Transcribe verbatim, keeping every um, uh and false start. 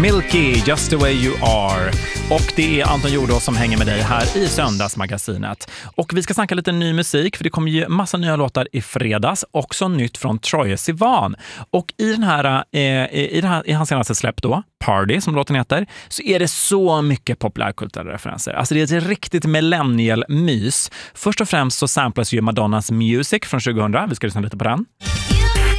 Milky, Just the way you are. Och det är Anton Jordås som hänger med dig här i Söndagsmagasinet. Och vi ska snacka lite ny musik, för det kommer ju massa nya låtar i fredags. Också nytt från Troye Sivan. Och i den här, eh, i, den här i hans senaste släpp då, Party som låten heter, så är det så mycket populärkulturella referenser. Alltså det är ett riktigt millennial mys. Först och främst så samplas ju Madonnas Music från tjugohundra. Vi ska lyssna lite på den.